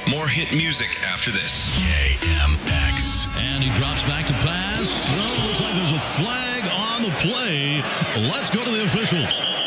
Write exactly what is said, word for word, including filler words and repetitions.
More hit music after this. K M X. And he drops back to pass. Oh, looks like there's a flag on the play. Let's go to the officials.